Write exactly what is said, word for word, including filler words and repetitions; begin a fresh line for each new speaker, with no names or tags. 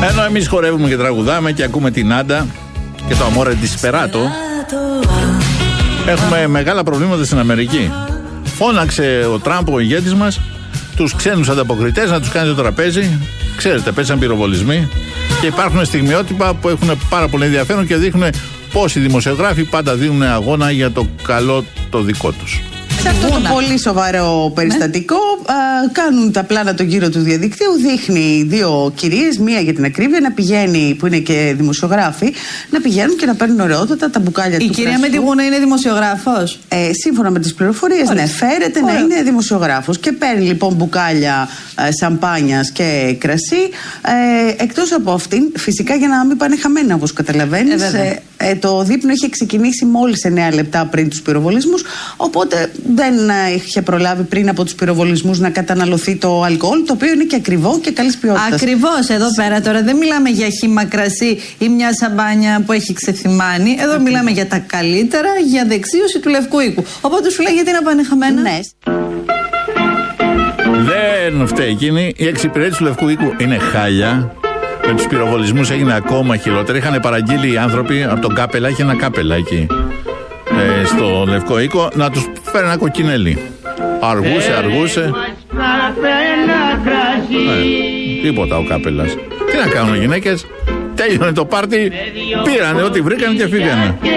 Ενώ εμείς χορεύουμε και τραγουδάμε και ακούμε την Άντα και το Amore Disperato, έχουμε μεγάλα προβλήματα στην Αμερική. Φώναξε ο Τραμπ, ο ηγέτης μας, τους ξένους ανταποκριτές να τους κάνει το τραπέζι. Ξέρετε, πέσαν πυροβολισμοί και υπάρχουν στιγμιότυπα που έχουν πάρα πολύ ενδιαφέρον και δείχνουν πώς οι δημοσιογράφοι πάντα δίνουν αγώνα για το καλό το δικό τους.
Σε αυτό το πολύ σοβαρό περιστατικό, ναι. α, κάνουν τα πλάνα τον γύρο του διαδικτύου. Δείχνει δύο κυρίες, μία για την ακρίβεια, να πηγαίνει, που είναι και δημοσιογράφοι, να πηγαίνουν και να παίρνουν ωραιότατα τα μπουκάλια του.
Η κυρία με τη γούνα είναι δημοσιογράφος.
Ε, σύμφωνα με τις πληροφορίες, ναι, φέρεται Ωραία. να είναι δημοσιογράφος. Και παίρνει λοιπόν μπουκάλια ε, σαμπάνιας και κρασί. Ε, εκτός από αυτήν, φυσικά για να μην πάνε χαμένα, όπως καταλαβαίνεις. Ε, ε, ε, το δείπνο είχε ξεκινήσει μόλις εννέα λεπτά πριν τους πυροβολισμούς. Οπότε δεν είχε προλάβει πριν από τους πυροβολισμούς να καταναλωθεί το αλκοόλ, το οποίο είναι και ακριβό και καλής ποιότητας.
Ακριβώς, εδώ πέρα τώρα δεν μιλάμε για χύμα κρασί ή μια σαμπάνια που έχει ξεθυμάνει. Εδώ Ακριβώς. μιλάμε για τα καλύτερα για δεξίωση του Λευκού Οίκου. Οπότε σου λέει γιατί να πάνε χαμένα.
Ναι.
Δεν φταίει εκείνη. Η εξυπηρέτηση του Λευκού Οίκου είναι χάλια. Με τους πυροβολισμούς έγινε ακόμα χειρότερα. Είχαν παραγγείλει οι άνθρωποι από τον Κάπελα, είχε ένα Κάπελα εκεί. Ε, στο Λευκό Οίκο να τους φέρει ένα κοκκινέλι. Αργούσε, αργούσε. Ε, τίποτα ο Κάπελας. Τι να κάνουν οι γυναίκες, τέλειωνε το πάρτι, πήρανε ό,τι βρήκαν και φύγανε.